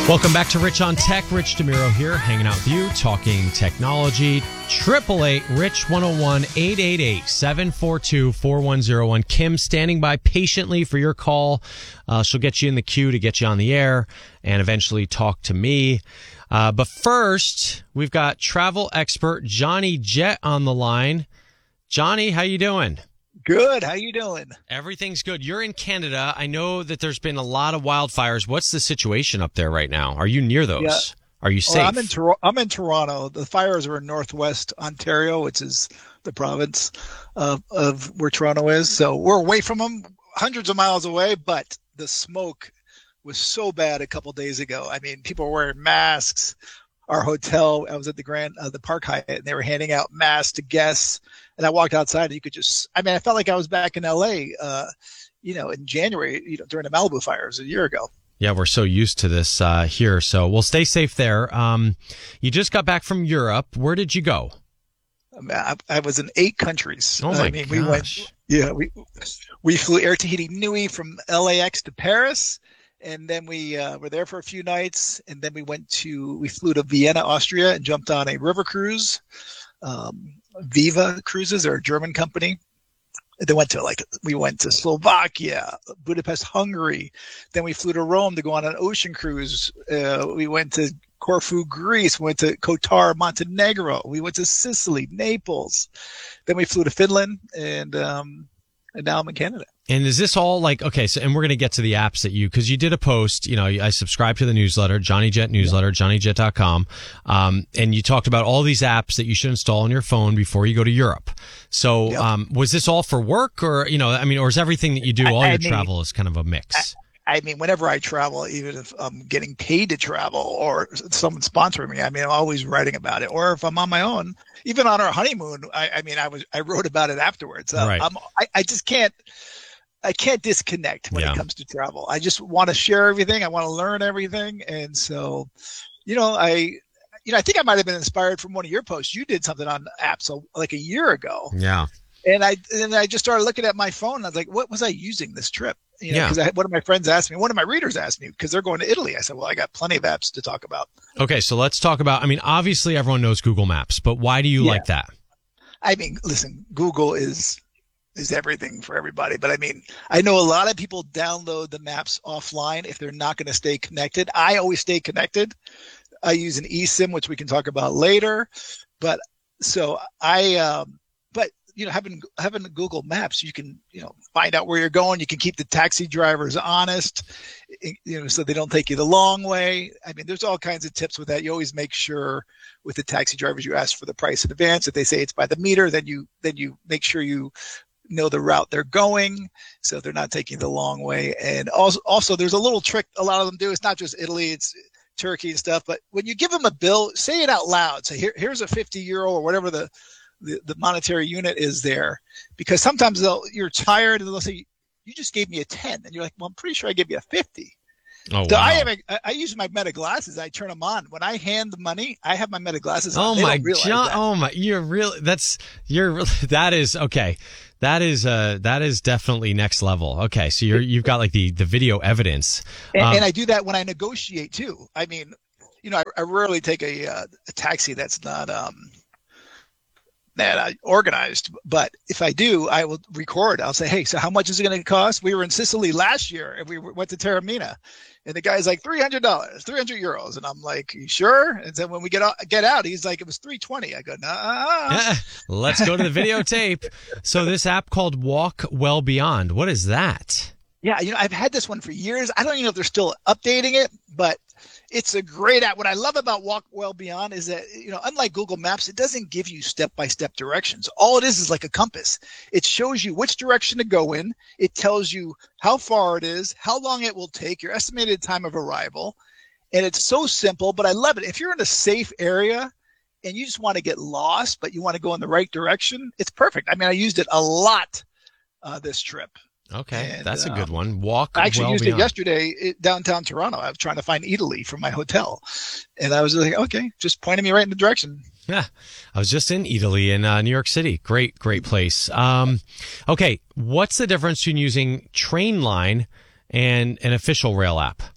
Welcome back to Rich on Tech. Rich DeMiro here, hanging out with you, talking technology. 888-RICH-101, 888-742-4101. Kim standing by patiently for your call. She'll get you in the queue to get you on the air and eventually talk to me. But first, we've got travel expert Johnny Jett on the line. Johnny, how you doing? Good. How you doing? Everything's good. You're in Canada. I know that there's been a lot of wildfires. What's the situation up there right now? Are you near those? Yeah. Are you safe? Well, I'm in Toronto. The fires are in northwest Ontario, which is the province of where Toronto is. So we're away from them, hundreds of miles away, but the smoke was so bad a couple of days ago. I mean, people were wearing masks. Our hotel, I was at the Park Hyatt, and they were handing out masks to guests. And I walked outside, and you could I felt like I was back in LA, in January, during the Malibu fires a year ago. Yeah, we're so used to this here. So we'll stay safe there. You just got back from Europe. Where did you go? I was in 8 countries. Oh my gosh. We flew Air Tahiti Nui from LAX to Paris. And then we were there for a few nights, and then we flew to Vienna, Austria, and jumped on a river cruise. Viva Cruises, they're a German company. They we went to Slovakia, Budapest, Hungary. Then we flew to Rome to go on an ocean cruise. We went to Corfu, Greece. We went to Kotar, Montenegro. We went to Sicily, Naples. Then we flew to Finland, and now I'm in Canada. And is this all and we're going to get to the apps because you did a post, I subscribe to the newsletter, Johnny Jett newsletter, johnnyjett.com. And you talked about all these apps that you should install on your phone before you go to Europe. So, was this all for work or is everything that you do, all your travel is kind of a mix? Whenever I travel, even if I'm getting paid to travel or someone sponsoring me, I'm always writing about it. Or if I'm on my own, even on our honeymoon, I wrote about it afterwards. Right. I can't disconnect when it comes to travel. I just want to share everything. I want to learn everything. And so, I think I might have been inspired from one of your posts. You did something on apps like a year ago. Yeah. And I just started looking at my phone. And I was like, what was I using this trip? Because one of my friends asked me, one of my readers asked me, because they're going to Italy. I said, well, I got plenty of apps to talk about. Okay. So let's talk about, obviously everyone knows Google Maps, but why do you like that? Listen, Google is everything for everybody. But I know a lot of people download the maps offline if they're not going to stay connected. I always stay connected. I use an eSIM, which we can talk about later. But so having Google Maps, you can, find out where you're going. You can keep the taxi drivers honest, so they don't take you the long way. There's all kinds of tips with that. You always make sure with the taxi drivers, you ask for the price in advance. If they say it's by the meter, then you make sure you know the route they're going, so they're not taking the long way. And also there's a little trick a lot of them do. It's not just Italy, it's Turkey and stuff. But when you give them a bill, say it out loud. Say, here's a 50 euro or whatever the monetary unit is there, because sometimes you're tired and they'll say, you just gave me a 10, and you're like, well, I'm pretty sure I gave you a 50. Oh, so wow. I use my Meta glasses. I turn them on when I hand the money. I have my Meta glasses on. Oh my God! Oh my! That is okay. That is definitely next level. Okay, so you've got like the video evidence, and I do that when I negotiate too. I rarely take a taxi that's not organized, but if I do, I will record. I'll say, hey, so how much is it going to cost? We were in Sicily last year and we went to Taormina, and the guy's like $300, 300 euros. And I'm like, you sure? And then when we get out, he's like, it was 320. I go, nah. Let's go to the videotape. So this app called Walk Well Beyond, what is that? Yeah. I've had this one for years. I don't even know if they're still updating it, but it's a great app. What I love about Walk Well Beyond is that, unlike Google Maps, it doesn't give you step-by-step directions. All it is like a compass. It shows you which direction to go in. It tells you how far it is, how long it will take, your estimated time of arrival. And it's so simple, but I love it. If you're in a safe area and you just want to get lost, but you want to go in the right direction, it's perfect. I used it a lot this trip. Okay, and that's a good one. I actually used it yesterday downtown Toronto. I was trying to find Italy from my hotel, and I was like, okay, just pointing me right in the direction. Yeah, I was just in Italy in New York City. Great place. Okay, what's the difference between using Trainline and an official rail app?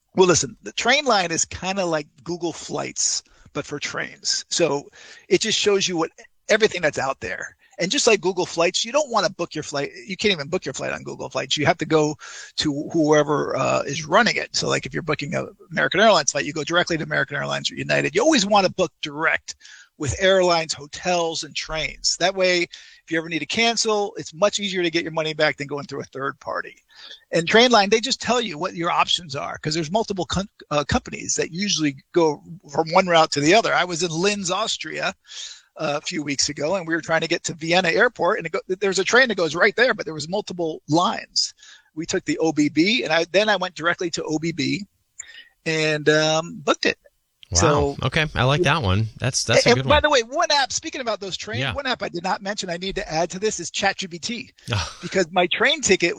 Well, listen, the Trainline is kind of like Google Flights, but for trains. So it just shows you what everything that's out there. And just like Google Flights, you don't want to book your flight. You can't even book your flight on Google Flights. You have to go to whoever is running it. So like if you're booking an American Airlines flight, you go directly to American Airlines or United. You always want to book direct with airlines, hotels, and trains. That way, if you ever need to cancel, it's much easier to get your money back than going through a third party. And Trainline, they just tell you what your options are because there's multiple companies that usually go from one route to the other. I was in Linz, Austria a few weeks ago, and we were trying to get to Vienna Airport, and there's a train that goes right there, but there was multiple lines. We took the OBB, and I went directly to OBB and booked it. Wow. So, okay. I like that one. That's a good one. By the way, one app, speaking about those trains, one app I did not mention I need to add to this is ChatGPT because my train ticket,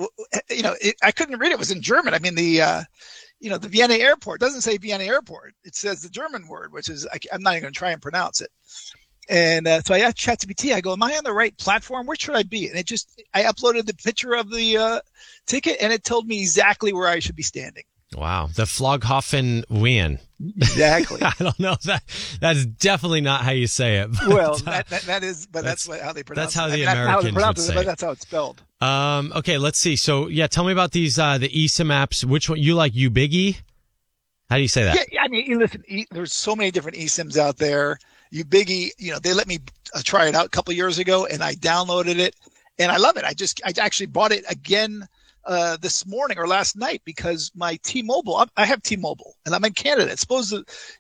I couldn't read it. It was in German. I mean, the Vienna Airport doesn't say Vienna Airport. It says the German word, which is, I'm not even going to try and pronounce it. And so I asked ChatGPT, I go, am I on the right platform? Where should I be? And I uploaded the picture of the ticket and it told me exactly where I should be standing. Wow. The Flughafen Wien. Exactly. I don't know. That's definitely not how you say it. But, well, that is, but that's how they pronounce it. That's how the Americans would say it. But that's how it's spelled. Okay, let's see. So, tell me about these, the eSIM apps. Which one you like? UBiggy? How do you say that? Yeah, I mean, listen, there's so many different eSIMs out there. UBiggy, they let me try it out a couple of years ago and I downloaded it and I love it. I actually bought it again this morning or last night because my T-Mobile, I have T-Mobile and I'm in Canada. It's supposed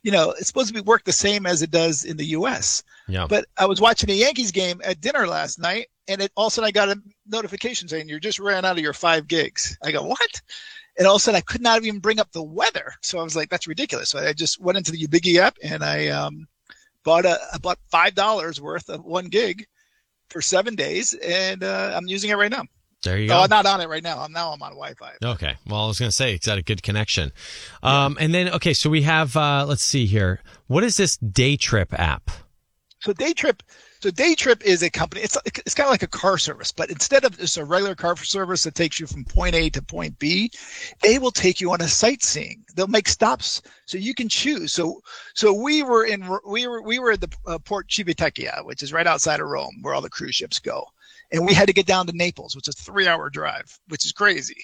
to work the same as it does in the US. Yeah. But I was watching a Yankees game at dinner last night and all of a sudden I got a notification saying you just ran out of your 5 gigs. I go, what? And all of a sudden I could not even bring up the weather. So I was like, that's ridiculous. So I just went into the UBiggy app and I bought $5 worth of 1 gig for 7 days and I'm using it right now. There you go. Oh, I'm not on it right now. I'm on Wi-Fi. Okay. Well, I was going to say it's got a good connection. And then, okay, so we have, let's see here. What is this Daytrip app? So Daytrip is a company. It's kind of like a car service, but instead of just a regular car service that takes you from point A to point B, they will take you on a sightseeing. They'll make stops so you can choose. So we were at the Port Civitavecchia, which is right outside of Rome, where all the cruise ships go, and we had to get down to Naples, which is a 3-hour drive, which is crazy.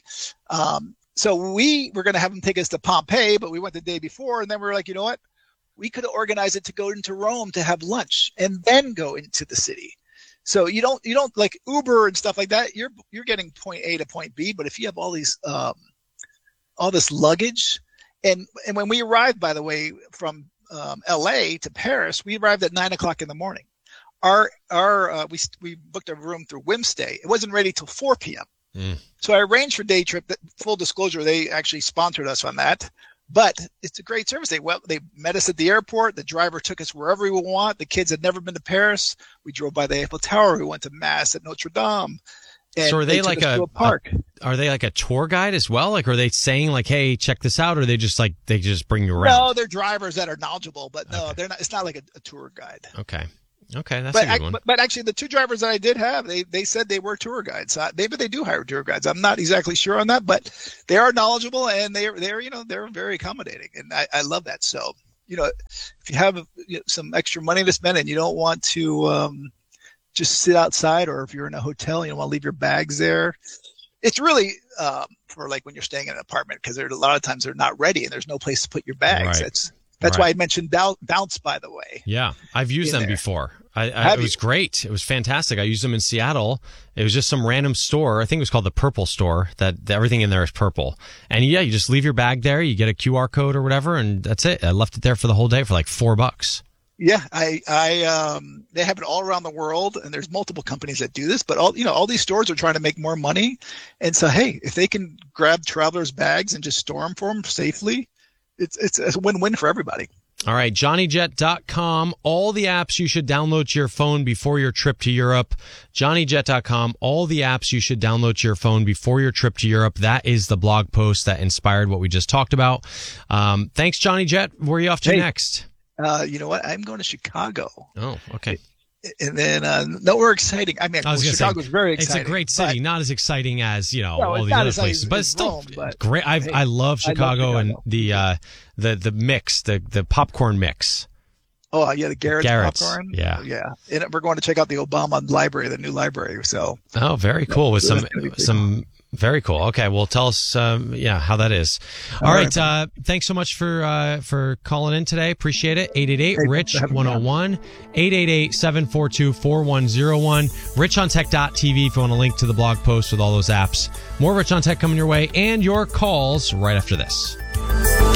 So we were going to have them take us to Pompeii, but we went the day before, and then we were like, you know what? We could organize it to go into Rome to have lunch and then go into the city. So you don't like Uber and stuff like that. You're getting point A to point B, but if you have all these all this luggage, and when we arrived, by the way, from LA to Paris, we arrived at 9:00 in the morning. We booked a room through Wimstay. It wasn't ready till 4 p.m. So I arranged for Daytrip. Full disclosure, they actually sponsored us on that. But it's a great service. They met us at the airport. The driver took us wherever we want. The kids had never been to Paris. We drove by the Eiffel Tower. We went to Mass at Notre Dame. And so are they like a park? Are they like a tour guide as well? Like, are they saying like, "Hey, check this out," or are they just bring you around? No, they're drivers that are knowledgeable, but no, they're not. It's not like a tour guide. Okay, that's a good one. But actually, the 2 drivers that I did have, they said they were tour guides. Maybe they do hire tour guides. I'm not exactly sure on that, but they are knowledgeable and they're very accommodating, and I love that. So if you have some extra money to spend and you don't want to just sit outside, or if you're in a hotel, you don't want to leave your bags there. It's really for like when you're staying in an apartment, because a lot of times they're not ready and there's no place to put your bags. Right. That's why I mentioned Bounce, by the way. Yeah, I've used them before. It was great. It was fantastic. I used them in Seattle. It was just some random store. I think it was called the Purple Store. That everything in there is purple. And yeah, you just leave your bag there. You get a QR code or whatever, and that's it. I left it there for the whole day for like $4. Yeah, they have it all around the world, and there's multiple companies that do this. But all these stores are trying to make more money, and so hey, if they can grab travelers' bags and just store them for them safely, it's a win-win for everybody. All right, JohnnyJet.com, all the apps you should download to your phone before your trip to Europe. JohnnyJet.com, all the apps you should download to your phone before your trip to Europe. That is the blog post that inspired what we just talked about. Thanks, Johnny Jet. Where are you off to next? You know what? I'm going to Chicago. Oh, okay. And then nowhere exciting. I mean, Chicago's very exciting. It's a great city, not as exciting as all these other places, but it's still Rome, great. I love Chicago and the mix, the popcorn mix. Oh yeah, the Garrett's popcorn. Yeah. And we're going to check out the Obama library, the new library. So. Oh, very cool. With some. Very cool. Okay, well, tell us, how that is. All right. Thanks so much for calling in today. Appreciate it. 888-RICH-101, 888-742-4101, richontech.tv if you want to link to the blog post with all those apps. More Rich on Tech coming your way and your calls right after this.